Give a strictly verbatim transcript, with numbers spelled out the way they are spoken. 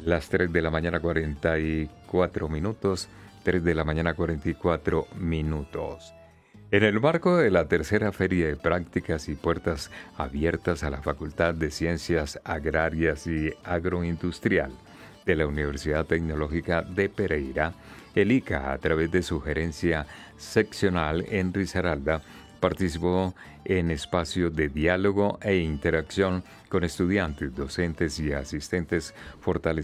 Las tres de la mañana cuarenta y cuatro minutos, tres de la mañana cuarenta y cuatro minutos. En el marco de la tercera Feria de Prácticas y Puertas Abiertas a la Facultad de Ciencias Agrarias y Agroindustrial de la Universidad Tecnológica de Pereira, el I C A, a través de su gerencia seccional en Risaralda, participó en espacios de diálogo e interacción con estudiantes, docentes y asistentes, fortaleciendo